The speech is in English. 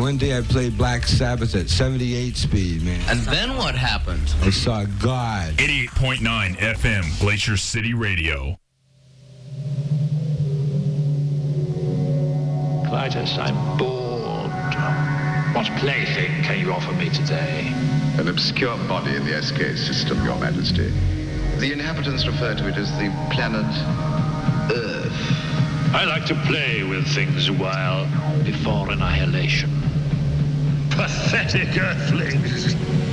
one day I played Black Sabbath at 78 speed, man. And then what happened? I saw God. 88.9 FM, Glacier City Radio. Clytus, I'm bored. What plaything can you offer me today? An obscure body in the SK system, Your Majesty. The inhabitants refer to it as the planet Earth. I like to play with things a while before annihilation. Pathetic earthlings!